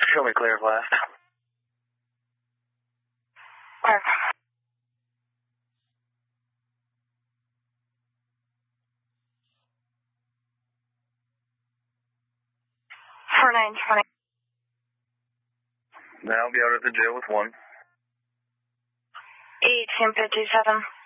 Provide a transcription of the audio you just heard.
Show me clear of left. Clear. 4920. Now I'll be out at the jail with 1. 1857.